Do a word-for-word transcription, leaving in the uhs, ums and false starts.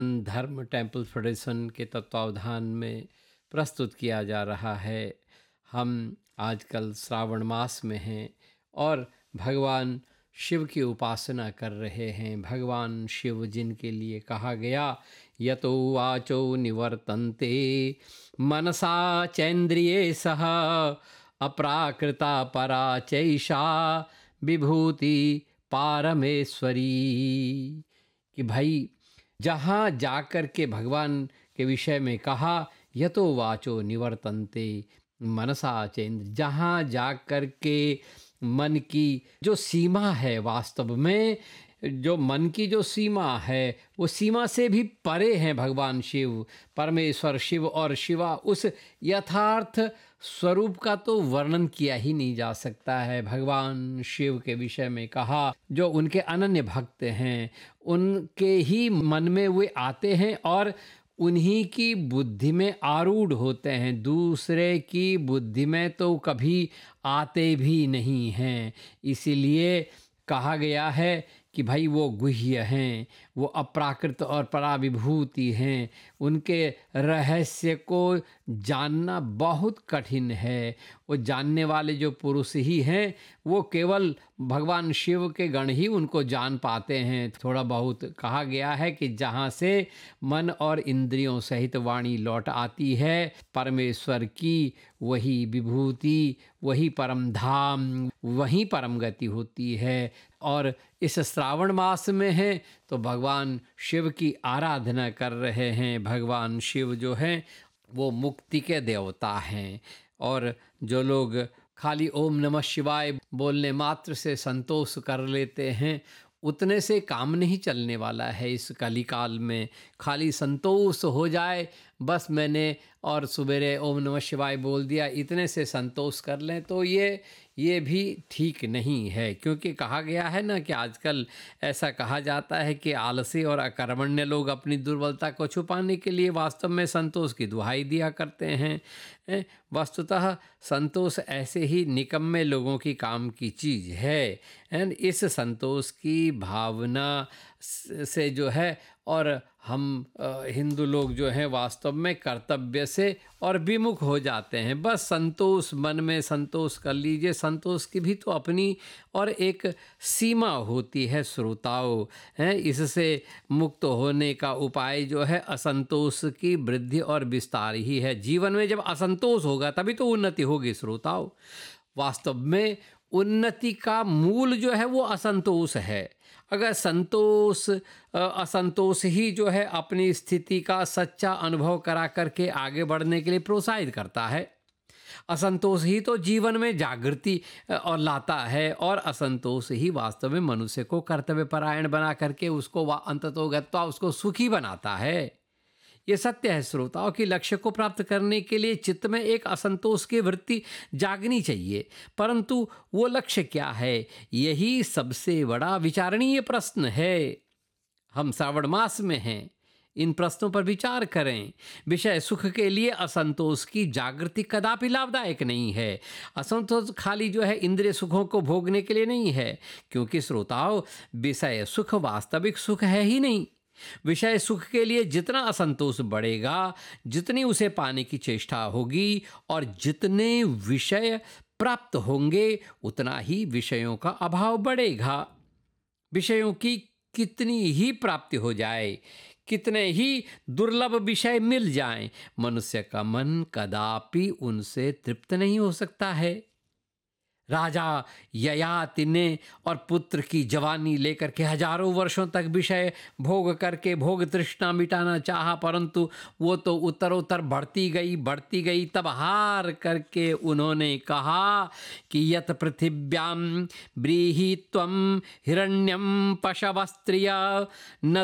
धर्म temple federation के तत्वावधान में प्रस्तुत किया जा रहा है। हम आजकल श्रावण मास में हैं और भगवान शिव की उपासना कर रहे हैं। भगवान शिव जिनके लिए कहा गया यतो वाचो निवर्तन्ते मनसा चैन्द्रिये सह अप्राकृता परा चैषा विभूति पारमेश्वरी, कि भाई जहाँ जाकर के भगवान के विषय में कहा यतो वाचो निवर्तन्ते मनसा चैन्द्र, जहाँ जाकर के मन की जो सीमा है, वास्तव में जो मन की जो सीमा है वो सीमा से भी परे हैं भगवान शिव, परमेश्वर शिव और शिवा। उस यथार्थ स्वरूप का तो वर्णन किया ही नहीं जा सकता है। भगवान शिव के विषय में कहा जो उनके अनन्य भक्त हैं उनके ही मन में वे आते हैं और उन्हीं की बुद्धि में आरूढ़ होते हैं, दूसरे की बुद्धि में तो कभी आते भी नहीं हैं। इसीलिए कहा गया है कि भाई वो गुह्य हैं, वो अप्राकृत और पराविभूति हैं, उनके रहस्य को जानना बहुत कठिन है। वो जानने वाले जो पुरुष ही हैं वो केवल भगवान शिव के गण ही उनको जान पाते हैं। थोड़ा बहुत कहा गया है कि जहाँ से मन और इंद्रियों सहित वाणी लौट आती है परमेश्वर की, वही विभूति, वही परम धाम, वही परम गति होती है। और इस श्रावण मास में है तो भगवान शिव की आराधना कर रहे हैं। भगवान शिव जो हैं वो मुक्ति के देवता हैं और जो लोग खाली ओम नमः शिवाय बोलने मात्र से संतोष कर लेते हैं उतने से काम नहीं चलने वाला है। इस कलिकाल में खाली संतोष हो जाए, बस मैंने और सुबेरे ओम नमः शिवाय बोल दिया, इतने से संतोष कर लें तो ये ये भी ठीक नहीं है। क्योंकि कहा गया है ना कि आजकल ऐसा कहा जाता है कि आलसी और अकर्मण्य लोग अपनी दुर्बलता को छुपाने के लिए वास्तव में संतोष की दुहाई दिया करते हैं। वस्तुतः संतोष ऐसे ही निकम्मे लोगों की काम की चीज़ है। एंड इस संतोष की भावना से जो है और हम हिंदू लोग जो हैं वास्तव में कर्तव्य से और विमुख हो जाते हैं। बस संतोष, मन में संतोष कर लीजिए। संतोष की भी तो अपनी और एक सीमा होती है श्रोताओं, हैं। इससे मुक्त होने का उपाय जो है असंतोष की वृद्धि और विस्तार ही है। जीवन में जब असंतोष होगा तभी तो उन्नति होगी श्रोताओं। वास्तव में उन्नति का मूल जो है वो असंतोष है। अगर संतोष असंतोष ही जो है अपनी स्थिति का सच्चा अनुभव करा करके आगे बढ़ने के लिए प्रोत्साहित करता है। असंतोष ही तो जीवन में जागृति और लाता है और असंतोष ही वास्तव में मनुष्य को कर्तव्य परायण बना करके उसको वा अंततोगत्वा उसको सुखी बनाता है। ये सत्य है श्रोताओं कि लक्ष्य को प्राप्त करने के लिए चित्त में एक असंतोष की वृत्ति जागनी चाहिए, परंतु वो लक्ष्य क्या है, यही सबसे बड़ा विचारणीय प्रश्न है। हम श्रावण मास में हैं, इन प्रश्नों पर विचार करें। विषय सुख के लिए असंतोष की जागृति कदापि लाभदायक नहीं है। असंतोष खाली जो है इंद्रिय सुखों को भोगने के लिए नहीं है, क्योंकि श्रोताओं विषय सुख वास्तविक सुख है ही नहीं। विषय सुख के लिए जितना असंतोष बढ़ेगा, जितनी उसे पाने की चेष्टा होगी और जितने विषय प्राप्त होंगे उतना ही विषयों का अभाव बढ़ेगा। विषयों की कितनी ही प्राप्ति हो जाए, कितने ही दुर्लभ विषय मिल जाएं, मनुष्य का मन कदापि उनसे तृप्त नहीं हो सकता है। राजा ययाति ने और पुत्र की जवानी लेकर के हजारों वर्षों तक विषय भोग करके भोग तृष्णा मिटाना चाहा, परंतु वो तो उत्तरोत्तर बढ़ती गई बढ़ती गई। तब हार करके उन्होंने कहा कि यत पृथिव्याम ब्रीहि त्वम हिरण्यम पशवस्त्रिय न